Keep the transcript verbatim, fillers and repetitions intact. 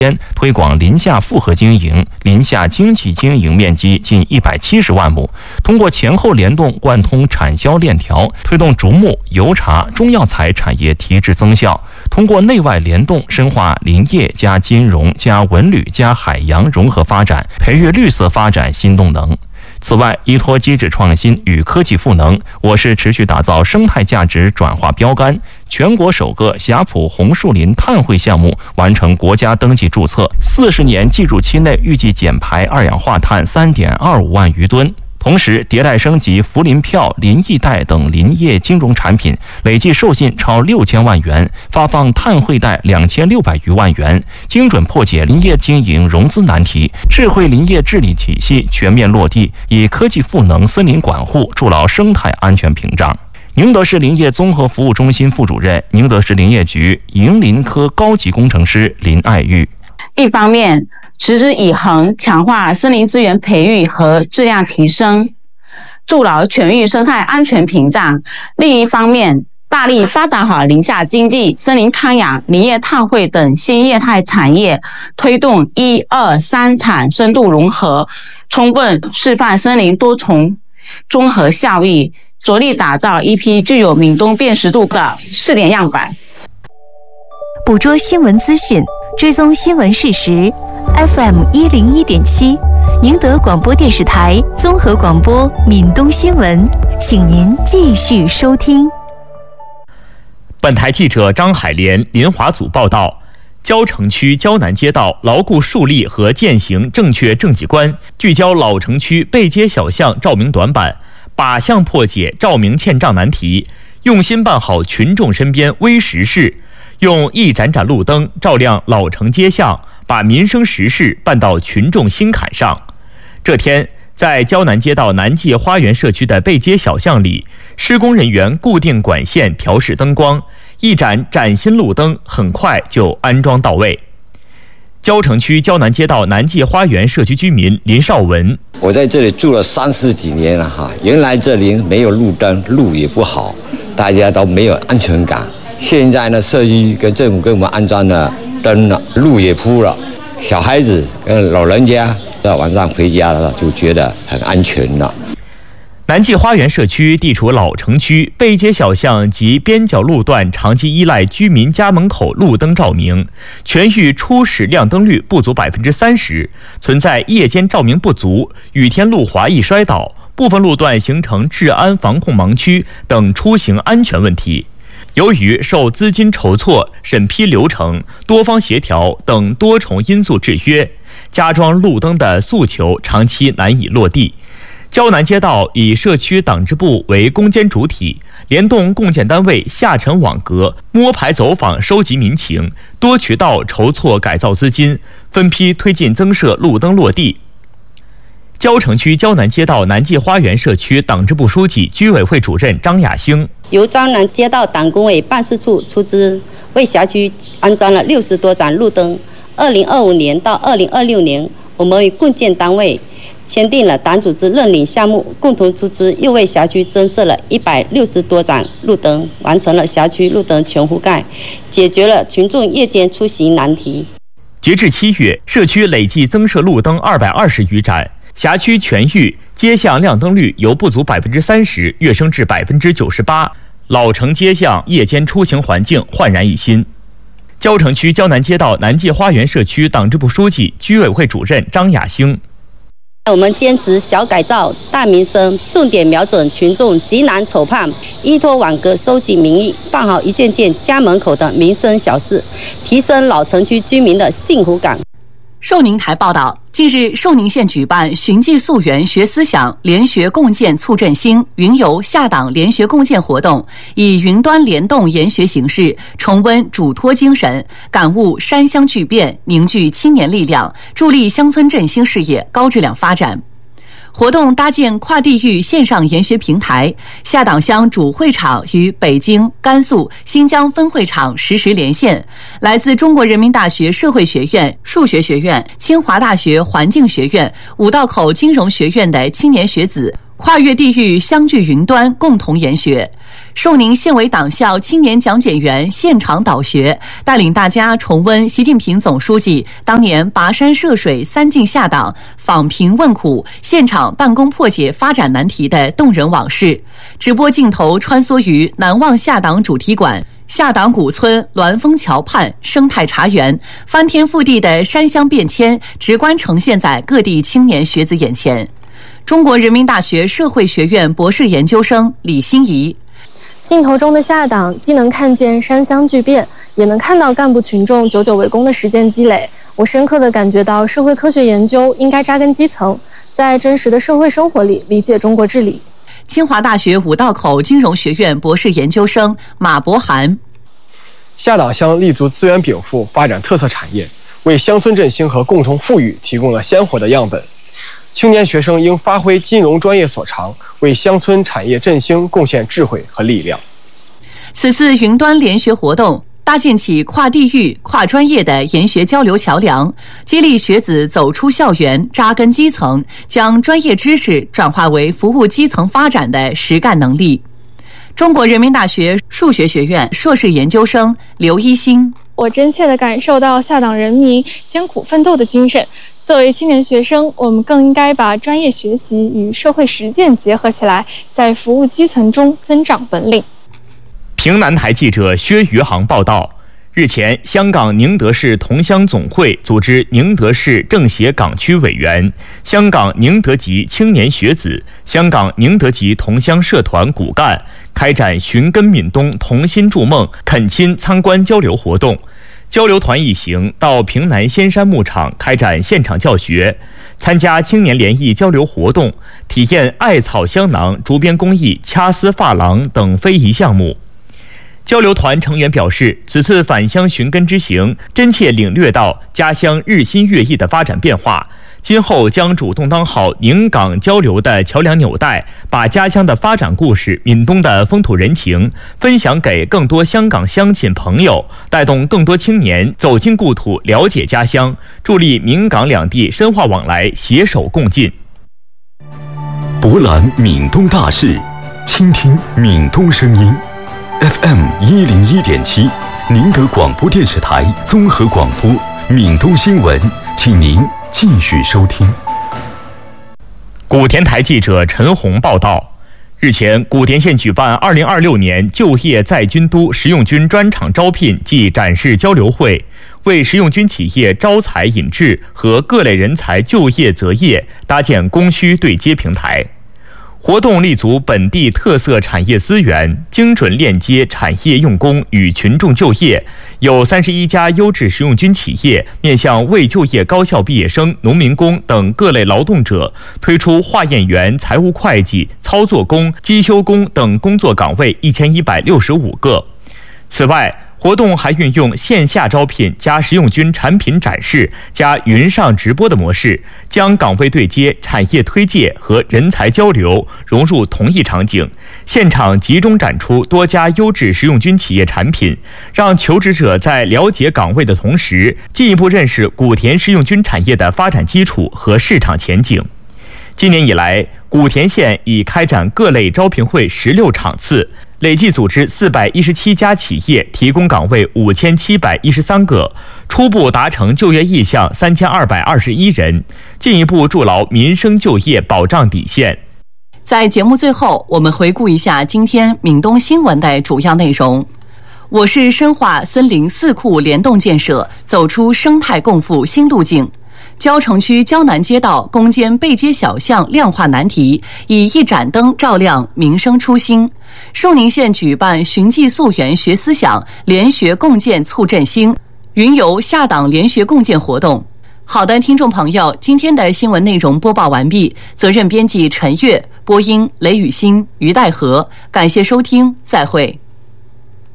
推广林下复合经营，林下经济经营面积近一百七十万亩。通过前后联动，贯通产销链条，推动竹木、油茶、中药材产业提质增效。通过内外联动，深化林业加金融加文旅加海洋融合发展，培育绿色发展新动能。此外，依托机制创新与科技赋能，我市持续打造生态价值转化标杆。全国首个霞浦红树林碳汇项目完成国家登记注册，四十年计入期内预计减排二氧化碳三点二五万余吨。同时，迭代升级福林票、林艺贷等林业金融产品，累计授信超六千万元，发放碳汇贷两千六百余万元，精准破解林业经营融资难题。智慧林业治理体系全面落地，以科技赋能森林管护，筑牢生态安全屏障。宁德市林业综合服务中心副主任、宁德市林业局营林科高级工程师林爱玉。 一方面，持之以恒强化森林资源培育和质量提升，筑牢全域生态安全屏障；另一方面，大力发展好林下经济、森林康养、林业碳汇等新业态产业，推动一二三产深度融合，充分示范森林多重综合效益，着力打造一批具有闽东辨识度的试点样板。 捕捉新闻资讯，追踪新闻事实。F M 一零一点七，宁德广播电视台综合广播闽东新闻，请您继续收听。 本台记者张海莲、林华组报道：蕉城区蕉南街道牢固树立和践行正确政绩观，聚焦老城区背街小巷照明短板，靶向破解照明欠账难题，用心办好群众身边微实事，用一盏盏路灯照亮老城街巷，把民生实事办到群众心坎上。这天，在蕉南街道南界花园社区的背街小巷里，施工人员固定管线、调试灯光，一盏崭新路灯很快就安装到位。蕉城区蕉南街道南界花园社区居民林少文： 我在这里住了三十几年了哈，原来这里没有路灯，路也不好，大家都没有安全感。现在呢，社区跟政府给我们安装了灯了，路也铺了，小孩子跟老人家到晚上回家了就觉得很安全了。 南界花园社区地处老城区，背街小巷及边角路段长期依赖居民家门口路灯照明，全域初始亮灯率不足百分之三十，存在夜间照明不足、雨天路滑易摔倒、部分路段形成治安防控盲区等出行安全问题。由于受资金筹措、审批流程、多方协调等多重因素制约，加装路灯的诉求长期难以落地。蕉南街道以社区党支部为攻坚主体，联动共建单位下沉网格，摸排走访收集民情，多渠道筹措改造资金，分批推进增设路灯落地。蕉城区蕉南街道南界花园社区党支部书记、居委会主任张亚兴： 由蕉南街道党工委办事处出资，为辖区安装了六十多盏路灯。二零二五年到二零二六年，我们与共建单位签订了党组织认领项目，共同出资，又为辖区增设了一百六十多盏路灯，完成了辖区路灯全覆盖，解决了群众夜间出行难题。 截至七月，社区累计增设路灯二百二十余盏，辖区全域街巷亮灯率由不足百分之三十跃升至百分之九十八，老城街巷夜间出行环境焕然一新。蕉城区蕉南街道南界花园社区党支部书记、居委会主任张亚兴： 我们坚持小改造、大民生，重点瞄准群众急难愁盼，依托网格收集民意，办好一件件家门口的民生小事，提升老城区居民的幸福感。 寿宁台报道，近日寿宁县举办寻迹溯源学思想联学共建促振兴云游下党联学共建活动，以云端联动研学形式重温嘱托精神，感悟山乡巨变，凝聚青年力量，助力乡村振兴事业高质量发展。活动搭建跨地域线上研学平台，下党乡主会场与北京、甘肃、新疆分会场实时连线，来自中国人民大学社会学院、数学学院、清华大学环境学院、五道口金融学院的青年学子跨越地域相聚云端，共同研学。 寿宁县委党校青年讲解员现场导学，带领大家重温习近平总书记当年跋山涉水三进下党、访贫问苦、现场办公破解发展难题的动人往事。直播镜头穿梭于难忘下党主题馆、下党古村、栾峰桥畔、生态茶园，翻天覆地的山乡变迁直观呈现在各地青年学子眼前。中国人民大学社会学院博士研究生李欣怡。 镜头中的下党既能看见山乡巨变，也能看到干部群众久久为功的实践积累。我深刻地感觉到社会科学研究应该扎根基层，在真实的社会生活里理解中国治理。 清华大学五道口金融学院博士研究生马博涵。 下党乡立足资源禀赋，发展特色产业，为乡村振兴和共同富裕提供了鲜活的样本。青年学生应发挥金融专业所长，为乡村产业振兴贡献智慧和力量。 此次云端联学活动搭建起跨地域、跨专业的研学交流桥梁，激励学子走出校园，扎根基层，将专业知识转化为服务基层发展的实干能力。中国人民大学数学学院硕士研究生刘一新。 我真切地感受到下党人民艰苦奋斗的精神。作为青年学生，我们更应该把专业学习与社会实践结合起来，在服务基层中增长本领。 平南台记者薛余杭报道，日前，香港宁德市同乡总会组织宁德市政协港区委员、香港宁德籍青年学子、香港宁德籍同乡社团骨干开展寻根闽东同心筑梦恳亲参观交流活动。交流团一行到平南仙山牧场开展现场教学，参加青年联谊交流活动，体验艾草香囊竹编工艺、掐丝珐琅等非遗项目。交流团成员表示，此次返乡寻根之行，真切领略到家乡日新月异的发展变化。今后将主动当好宁港交流的桥梁纽带，把家乡的发展故事、闽东的风土人情分享给更多香港乡亲朋友，带动更多青年走进故土，了解家乡，助力闽港两地深化往来，携手共进。 博览闽东大事，倾听闽东声音。F M 一零一点七，宁德广播电视台综合广播闽东新闻，请您继续收听。 古田台记者陈红报道，日前，古田县举办二零二六年就业在军都实用军专场招聘暨展示交流会，为实用军企业招才引智和各类人才就业择业搭建供需对接平台。活动立足本地特色产业资源，精准链接产业用工与群众就业。有三十一家优质实用军企业面向未就业高校毕业生、农民工等各类劳动者，推出化验员、财务会计、操作工、机修工等工作岗位一千一百六十五个。此外，活动还运用线下招聘加实用军产品展示加云上直播的模式，将岗位对接、产业推介和人才交流融入同一场景，现场集中展出多家优质实用军企业产品，让求职者在了解岗位的同时，进一步认识古田实用军产业的发展基础和市场前景。今年以来，古田县已开展各类招聘会十六场次，累计组织四百一十七家企业，提供岗位五千七百一十三个，初步达成就业意向三千二百二十一人，进一步筑牢民生就业保障底线。 在节目最后，我们回顾一下今天闽东新闻的主要内容。我市深化森林四库联动建设，走出生态共富新路径。蕉城区蕉南街道攻坚背街小巷亮化难题，以一盏灯照亮民生初心。寿宁县举办寻迹溯源学思想，联学共建促振兴，云游下党联学共建活动。好的，听众朋友，今天的新闻内容播报完毕，责任编辑陈月，播音雷雨欣、于代和，感谢收听，再会。